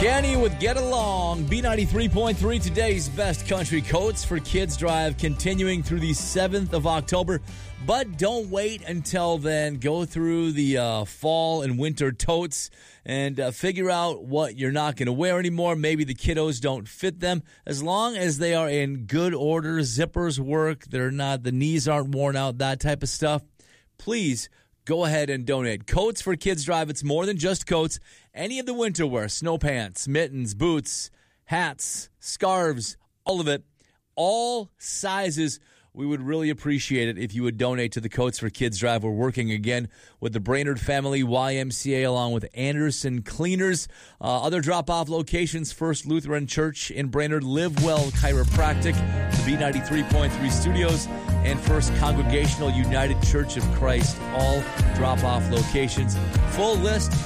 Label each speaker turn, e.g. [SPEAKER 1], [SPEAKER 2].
[SPEAKER 1] Kenny with Get Along, B93.3, today's best country coats for Kids Drive, continuing through the 7th of October. But don't wait until then. Go through the fall and winter totes and figure out what you're not going to wear anymore. Maybe the kiddos don't fit them. As long as they are in good order, zippers work, they're not, the knees aren't worn out, that type of stuff, please go ahead and donate. Coats for Kids Drive, it's more than just coats. Any of the winter wear, snow pants, mittens, boots, hats, scarves, all of it, all sizes. We would really appreciate it if you would donate to the Coats for Kids Drive. We're working again with the Brainerd Family YMCA along with Anderson Cleaners. Other drop-off locations, First Lutheran Church in Brainerd, Live Well Chiropractic, the B93.3 Studios, and First Congregational United Church of Christ, all drop-off locations. Full list